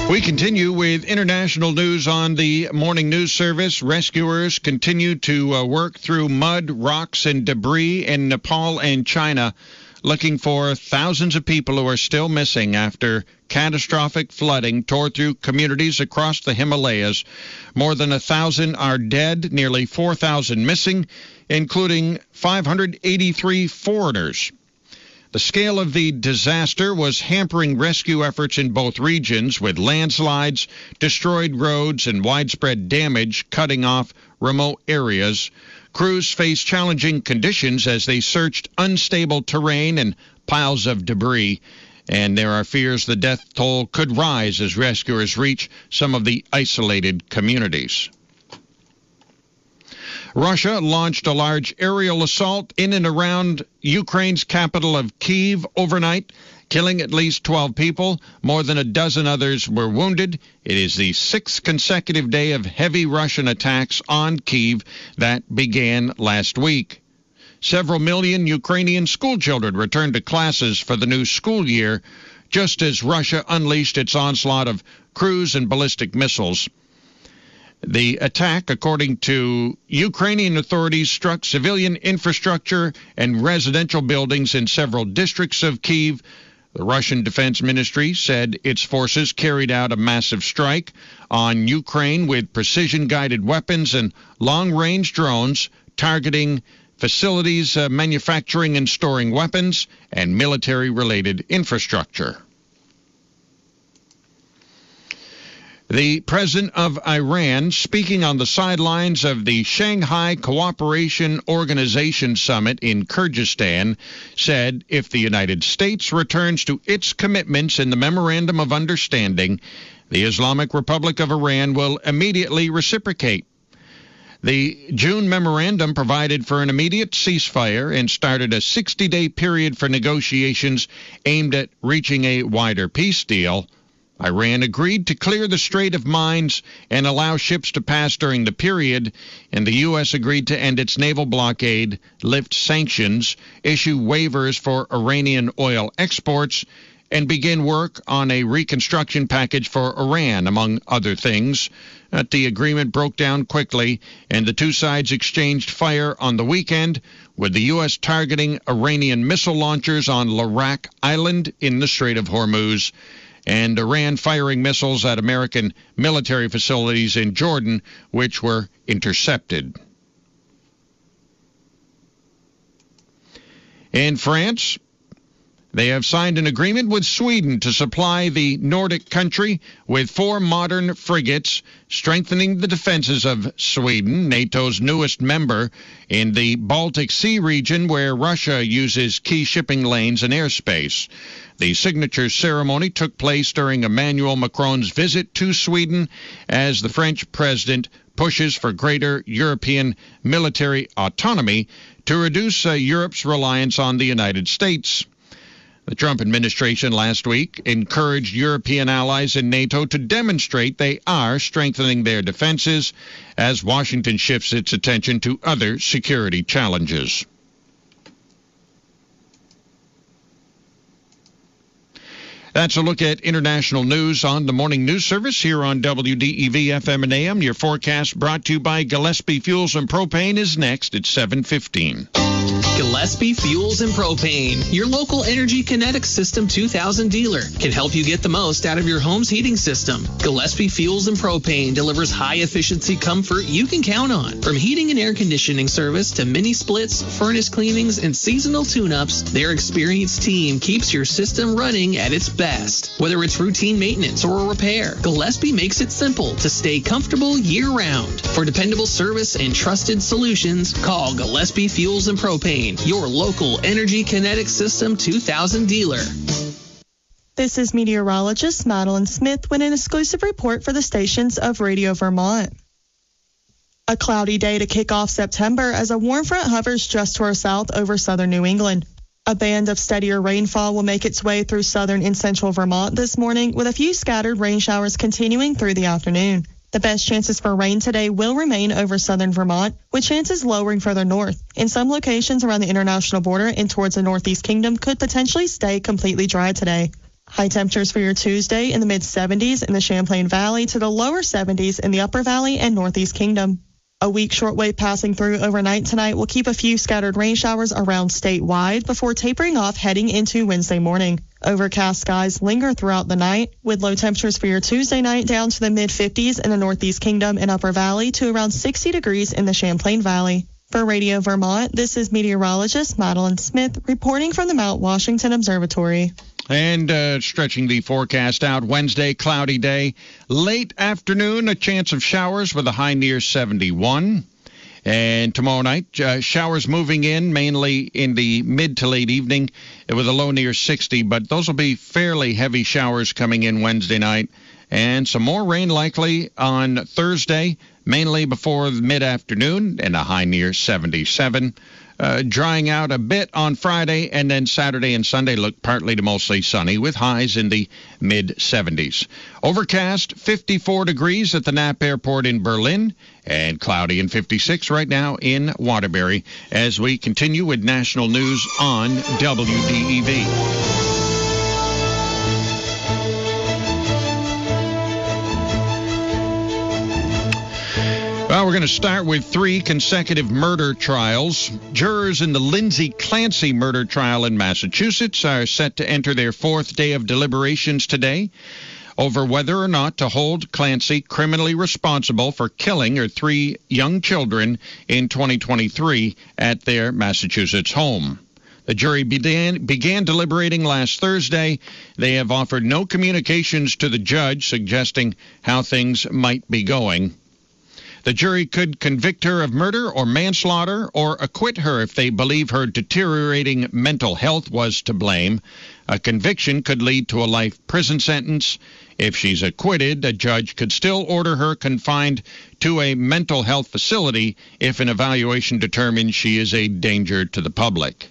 We continue with international news on the morning news service. Rescuers continue to work through mud, rocks, and debris in Nepal and China, looking for thousands of people who are still missing after catastrophic flooding tore through communities across the Himalayas. More than 1,000 are dead, nearly 4,000 missing, including 583 foreigners. The scale of the disaster was hampering rescue efforts in both regions, with landslides, destroyed roads, and widespread damage cutting off remote areas. Crews faced challenging conditions as they searched unstable terrain and piles of debris. And there are fears the death toll could rise as rescuers reach some of the isolated communities. Russia launched a large aerial assault in and around Ukraine's capital of Kyiv overnight, killing at least 12 people. More than a dozen others were wounded. It is the sixth consecutive day of heavy Russian attacks on Kyiv that began last week. Several million Ukrainian schoolchildren returned to classes for the new school year, just as Russia unleashed its onslaught of cruise and ballistic missiles. The attack, according to Ukrainian authorities, struck civilian infrastructure and residential buildings in several districts of Kyiv. The Russian Defense Ministry said its forces carried out a massive strike on Ukraine with precision-guided weapons and long-range drones targeting facilities manufacturing and storing weapons and military-related infrastructure. The president of Iran, speaking on the sidelines of the Shanghai Cooperation Organization Summit in Kyrgyzstan, said if the United States returns to its commitments in the Memorandum of Understanding, the Islamic Republic of Iran will immediately reciprocate. The June memorandum provided for an immediate ceasefire and started a 60-day period for negotiations aimed at reaching a wider peace deal. Iran agreed to clear the Strait of Mines and allow ships to pass during the period, and the U.S. agreed to end its naval blockade, lift sanctions, issue waivers for Iranian oil exports, and begin work on a reconstruction package for Iran, among other things. But the agreement broke down quickly, and the two sides exchanged fire on the weekend, with the U.S. targeting Iranian missile launchers on Larak Island in the Strait of Hormuz, and Iran firing missiles at American military facilities in Jordan, which were intercepted. In France, they have signed an agreement with Sweden to supply the Nordic country with 4 modern frigates, strengthening the defenses of Sweden, NATO's newest member, in the Baltic Sea region where Russia uses key shipping lanes and airspace. The signature ceremony took place during Emmanuel Macron's visit to Sweden as the French president pushes for greater European military autonomy to reduce Europe's reliance on the United States. The Trump administration last week encouraged European allies in NATO to demonstrate they are strengthening their defenses as Washington shifts its attention to other security challenges. That's a look at international news on the morning news service here on WDEV FM and AM. Your forecast brought to you by Gillespie Fuels and Propane is next at 7:15. Gillespie Fuels and Propane, your local Energy Kinetic System 2000 dealer, can help you get the most out of your home's heating system. Gillespie Fuels and Propane delivers high-efficiency comfort you can count on. From heating and air conditioning service to mini splits, furnace cleanings, and seasonal tune-ups, their experienced team keeps your system running at its best. Whether it's routine maintenance or a repair, Gillespie makes it simple to stay comfortable year-round. For dependable service and trusted solutions, call Gillespie Fuels and Propane, your local Energy Kinetic System 2000 dealer. This is meteorologist Madeline Smith with an exclusive report for the stations of Radio Vermont. A cloudy day to kick off September as a warm front hovers just to our south over southern New England. A band of steadier rainfall will make its way through southern and central Vermont this morning, with a few scattered rain showers continuing through the afternoon. The best chances for rain today will remain over southern Vermont, with chances lowering further north. In some locations around the international border and towards the Northeast Kingdom could potentially stay completely dry today. High temperatures for your Tuesday in the mid-70s in the Champlain Valley to the lower 70s in the Upper Valley and Northeast Kingdom. A weak shortwave passing through overnight tonight will keep a few scattered rain showers around statewide before tapering off heading into Wednesday morning. Overcast skies linger throughout the night, with low temperatures for your Tuesday night down to the mid-50s in the Northeast Kingdom and Upper Valley to around 60 degrees in the Champlain Valley. For Radio Vermont, this is meteorologist Madeline Smith reporting from the Mount Washington Observatory. And stretching the forecast out, Wednesday, cloudy day. Late afternoon, a chance of showers with a high near 71. And tomorrow night, showers moving in mainly in the mid to late evening with a low near 60. But those will be fairly heavy showers coming in Wednesday night. And some more rain likely on Thursday, mainly before mid-afternoon, and a high near 77. Drying out a bit on Friday, and then Saturday and Sunday look partly to mostly sunny with highs in the mid-70s. Overcast, 54 degrees at the Knapp Airport in Berlin, and cloudy and 56 right now in Waterbury as we continue with national news on WDEV. Well, we're going to start with 3 consecutive murder trials. Jurors in the Lindsay Clancy murder trial in Massachusetts are set to enter their 4th day of deliberations today over whether or not to hold Clancy criminally responsible for killing her 3 young children in 2023 at their Massachusetts home. The jury began deliberating last Thursday. They have offered no communications to the judge suggesting how things might be going. The jury could convict her of murder or manslaughter or acquit her if they believe her deteriorating mental health was to blame. A conviction could lead to a life prison sentence. If she's acquitted, a judge could still order her confined to a mental health facility if an evaluation determines she is a danger to the public.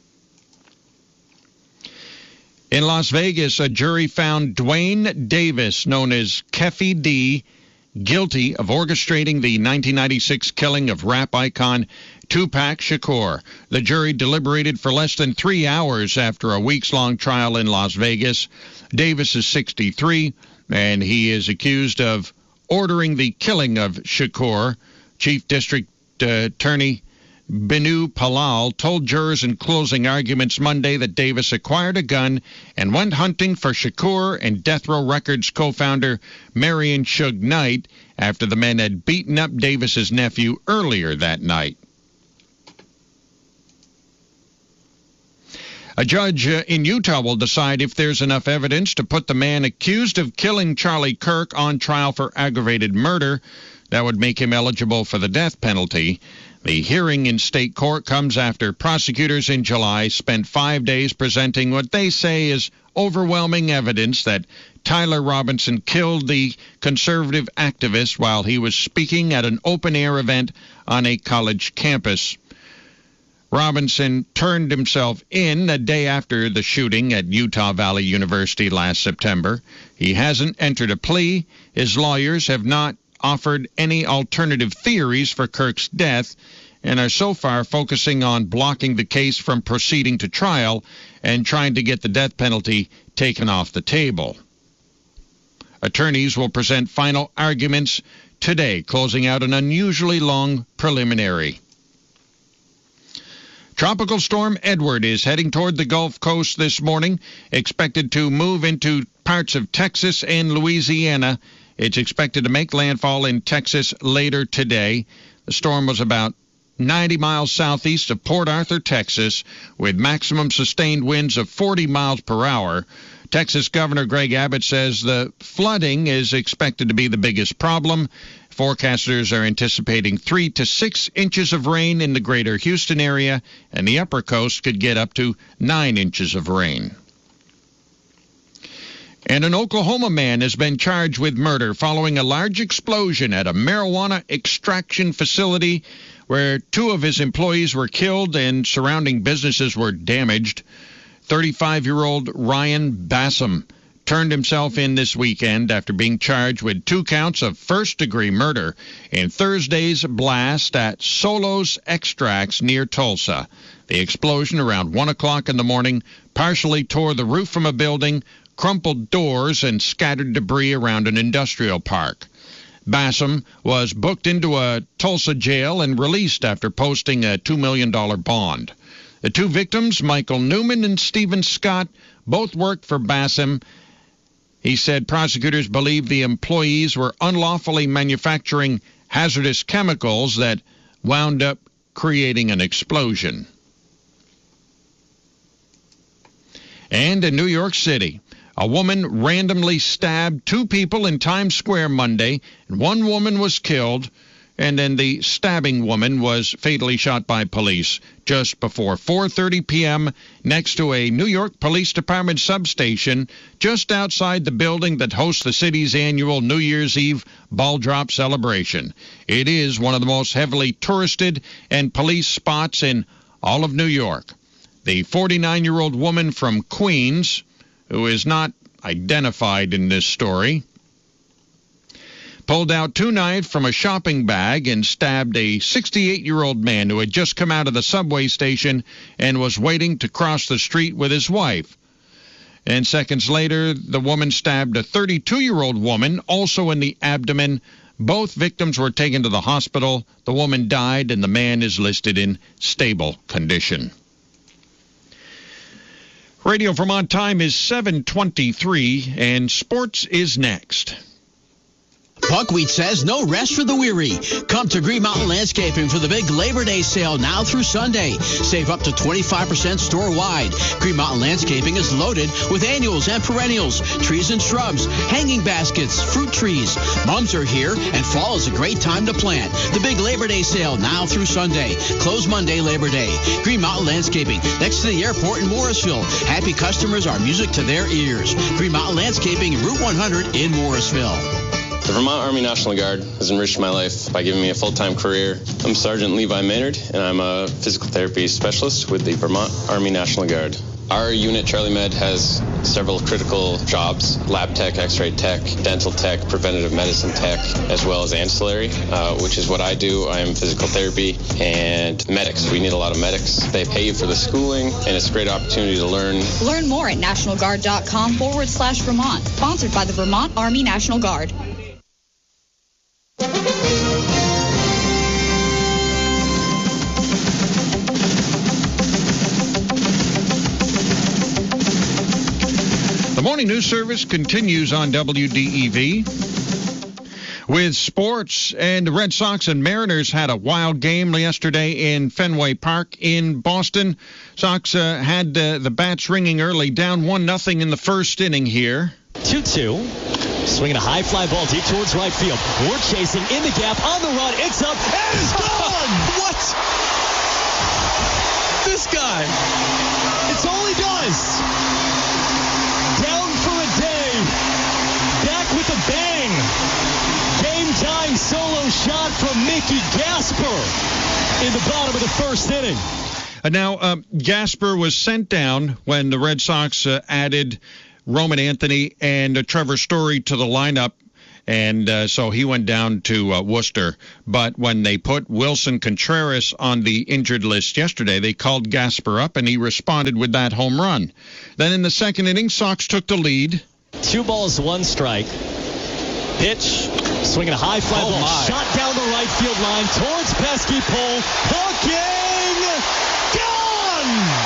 In Las Vegas, a jury found Dwayne Davis, known as Keffe D., guilty of orchestrating the 1996 killing of rap icon Tupac Shakur. The jury deliberated for less than 3 hours after a weeks-long trial in Las Vegas. Davis is 63, and he is accused of ordering the killing of Shakur. Chief District Attorney Binu Palal told jurors in closing arguments Monday that Davis acquired a gun and went hunting for Shakur and Death Row Records co-founder Marion Suge Knight after the men had beaten up Davis's nephew earlier that night. A judge in Utah will decide if there's enough evidence to put the man accused of killing Charlie Kirk on trial for aggravated murder. That would make him eligible for the death penalty. The hearing in state court comes after prosecutors in July spent 5 days presenting what they say is overwhelming evidence that Tyler Robinson killed the conservative activist while he was speaking at an open-air event on a college campus. Robinson turned himself in a day after the shooting at Utah Valley University last September. He hasn't entered a plea. His lawyers have not offered any alternative theories for Kirk's death and are so far focusing on blocking the case from proceeding to trial and trying to get the death penalty taken off the table. Attorneys will present final arguments today, closing out an unusually long preliminary. Tropical storm Edward is heading toward the Gulf Coast this morning, expected to move into parts of Texas and Louisiana. It's expected to make landfall in Texas later today. The storm was about 90 miles southeast of Port Arthur, Texas, with maximum sustained winds of 40 miles per hour. Texas Governor Greg Abbott says the flooding is expected to be the biggest problem. Forecasters are anticipating 3 to 6 inches of rain in the greater Houston area, and the upper coast could get up to 9 inches of rain. And an Oklahoma man has been charged with murder following a large explosion at a marijuana extraction facility where 2 of his employees were killed and surrounding businesses were damaged. 35-year-old Ryan Bassam turned himself in this weekend after being charged with 2 counts of first-degree murder in Thursday's blast at Solos Extracts near Tulsa. The explosion around 1 o'clock in the morning partially tore the roof from a building, crumpled doors and scattered debris around an industrial park. Bassam was booked into a Tulsa jail and released after posting a $2 million bond. The two victims, Michael Newman and Stephen Scott, both worked for Bassam. He said prosecutors believe the employees were unlawfully manufacturing hazardous chemicals that wound up creating an explosion. And in New York City, a woman randomly stabbed two people in Times Square Monday, and one woman was killed, and then the stabbing woman was fatally shot by police just before 4:30 p.m. next to a New York Police Department substation just outside the building that hosts the city's annual New Year's Eve ball drop celebration. It is one of the most heavily touristed and policed spots in all of New York. The 49-year-old woman from Queens, who is not identified in this story, pulled out two knives from a shopping bag and stabbed a 68-year-old man who had just come out of the subway station and was waiting to cross the street with his wife. And seconds later, the woman stabbed a 32-year-old woman, also in the abdomen. Both victims were taken to the hospital. The woman died, and the man is listed in stable condition. Radio Vermont time is 7:23, and sports is next. Buckwheat says no rest for the weary. Come to Green Mountain Landscaping for the big Labor Day sale now through Sunday. Save up to 25% store-wide. Green Mountain Landscaping is loaded with annuals and perennials, trees and shrubs, hanging baskets, fruit trees. Mums are here, and fall is a great time to plant. The big Labor Day sale now through Sunday. Close Monday, Labor Day. Green Mountain Landscaping, next to the airport in Morrisville. Happy customers are music to their ears. Green Mountain Landscaping, Route 100 in Morrisville. The Vermont Army National Guard has enriched my life by giving me a full-time career. I'm Sergeant Levi Maynard, and I'm a physical therapy specialist with the Vermont Army National Guard. Our unit, Charlie Med, has several critical jobs: lab tech, x-ray tech, dental tech, preventative medicine tech, as well as ancillary, which is what I do. I am physical therapy and medics. We need a lot of medics. They pay you for the schooling, and it's a great opportunity to learn. Learn more at nationalguard.com/Vermont. Sponsored by the Vermont Army National Guard. The morning news service continues on WDEV with sports, and the Red Sox and Mariners had a wild game yesterday in Fenway Park in Boston. Sox had the bats ringing early, down 1-0 in the first inning here. 2-2. Swinging a high fly ball deep towards right field. We're chasing in the gap, on the run. It's up, and it's gone! What? This guy. It's all he does. Down for a day. Back with a bang. Game-time solo shot from Mickey Gasper in the bottom of the first inning. Now, Gasper was sent down when the Red Sox added Roman Anthony and Trevor Story to the lineup, and so he went down to Worcester. But when they put Wilson Contreras on the injured list yesterday, they called Gasper up, and he responded with that home run. Then in the second inning, Sox took the lead. 2 balls, 1 strike. Pitch, swinging a high fly ball, shot down the right field line towards pesky pole. Hooking, gone!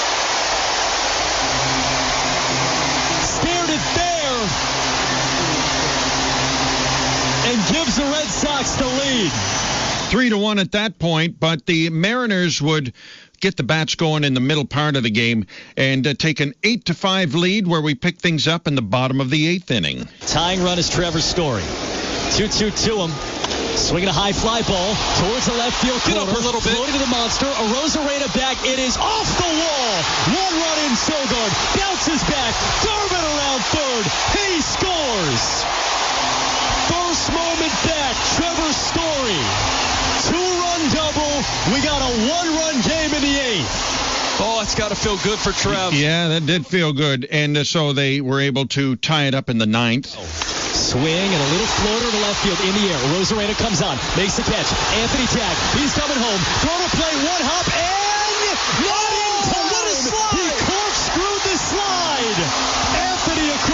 And gives the Red Sox the lead. 3-1 at that point, but the Mariners would get the bats going in the middle part of the game and take an 8-5 lead, where we pick things up in the bottom of the 8th inning. Tying run is Trevor Story. 2-2 to him. Swinging a high fly ball towards the left field corner. Get up a little bit. Floating to the monster. Arozarena back. It is off the wall. 1 run in Sogard. Bounces back. Garvin around third. He scores. First moment back, Trevor Story. 2-run double. We got a 1-run game in the 8th. Oh, it's got to feel good for Trev. Yeah, that did feel good. And so they were able to tie it up in the 9th. Swing and a little floater to left field in the air. Rosarena comes on, makes the catch. Anthony Tag, he's coming home. Throw to play, 1 hop, and not in time. What a slide! He corkscrewed the slide. Anthony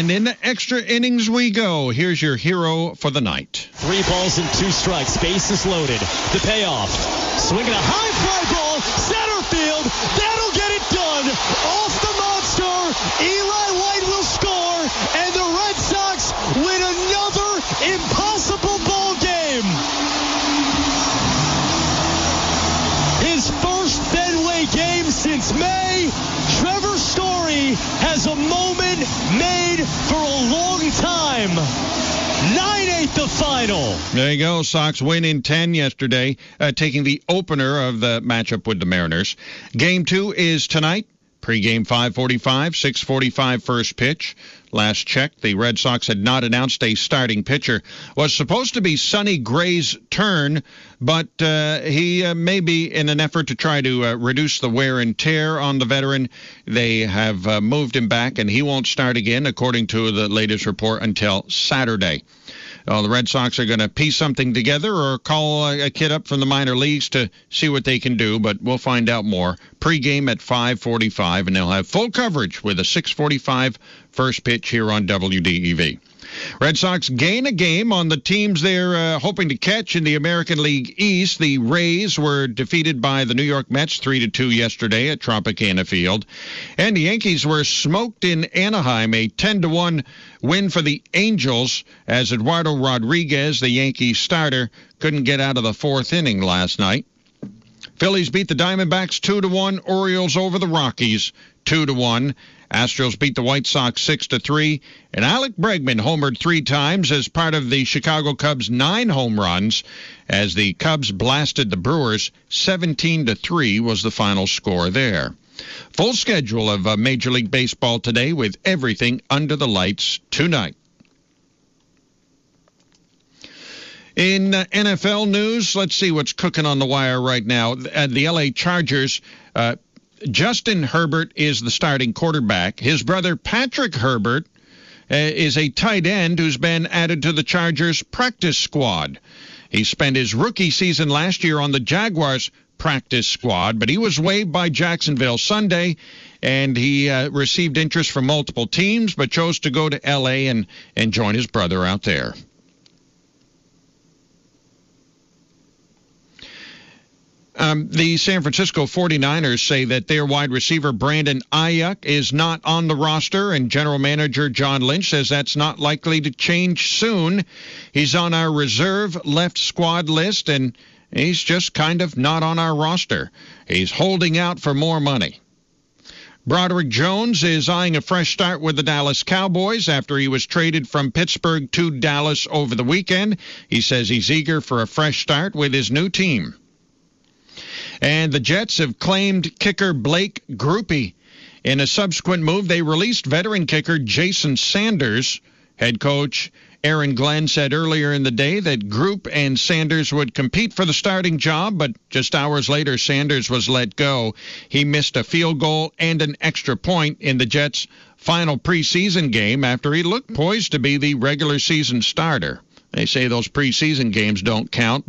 And in the extra innings we go. Here's your hero for the night. 3 balls and 2 strikes. Bases loaded. The payoff. Swinging a high fly ball. Center field. That'll get it done. Off the monster. Eli White will score. And the Red Sox win another impossible ball game. His first Fenway game since May. Trevor Story has a moment made for a long time. 9-8 the final. There you go. Sox win in 10 yesterday, taking the opener of the matchup with the Mariners. Game 2 is tonight. Pre-game 5:45, 6:45 first pitch. Last check, the Red Sox had not announced a starting pitcher. Was supposed to be Sonny Gray's turn, but he may be in an effort to try to reduce the wear and tear on the veteran. They have moved him back, and he won't start again, according to the latest report, until Saturday. The Red Sox are going to piece something together or call a kid up from the minor leagues to see what they can do, but we'll find out more. Pre-game at 5:45, and they'll have full coverage with a 6:45 first pitch here on WDEV. Red Sox gain a game on the teams they're hoping to catch in the American League East. The Rays were defeated by the New York Mets 3-2 yesterday at Tropicana Field. And the Yankees were smoked in Anaheim, a 10-1 win for the Angels, as Eduardo Rodriguez, the Yankees starter, couldn't get out of the 4th inning last night. Phillies beat the Diamondbacks 2-1. Orioles over the Rockies 2-1. Astros beat the White Sox 6-3, and Alec Bregman homered 3 times as part of the Chicago Cubs' 9 home runs as the Cubs blasted the Brewers. 17-3 was the final score there. Full schedule of Major League Baseball today with everything under the lights tonight. In NFL news, let's see what's cooking on the wire right now. The L.A. Chargers, Justin Herbert is the starting quarterback. His brother Patrick Herbert is a tight end who's been added to the Chargers practice squad. He spent his rookie season last year on the Jaguars practice squad, but he was waived by Jacksonville Sunday, and he received interest from multiple teams, but chose to go to L.A. and join his brother out there. The San Francisco 49ers say that their wide receiver Brandon Ayuk is not on the roster, and general manager John Lynch says that's not likely to change soon. He's on our reserve left squad list, and he's just kind of not on our roster. He's holding out for more money. Broderick Jones is eyeing a fresh start with the Dallas Cowboys after he was traded from Pittsburgh to Dallas over the weekend. He says he's eager for a fresh start with his new team. And the Jets have claimed kicker Blake Grupe. In a subsequent move, they released veteran kicker Jason Sanders. Head coach Aaron Glenn said earlier in the day that Grupe and Sanders would compete for the starting job, but just hours later, Sanders was let go. He missed a field goal and an extra point in the Jets' final preseason game after he looked poised to be the regular season starter. They say those preseason games don't count.